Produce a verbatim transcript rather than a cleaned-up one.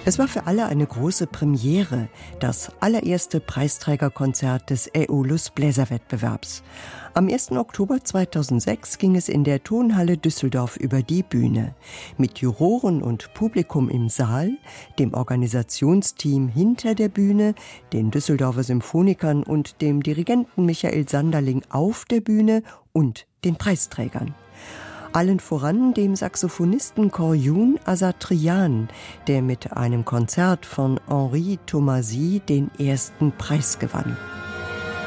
Es war für alle eine große Premiere, das allererste Preisträgerkonzert des Aeolus Bläserwettbewerbs. Am ersten Oktober zweitausendsechs ging es in der Tonhalle Düsseldorf über die Bühne. Mit Juroren und Publikum im Saal, dem Organisationsteam hinter der Bühne, den Düsseldorfer Symphonikern und dem Dirigenten Michael Sanderling auf der Bühne und den Preisträgern. Allen voran dem Saxophonisten Korjun Asatrian, der mit einem Konzert von Henri Thomasy den ersten Preis gewann.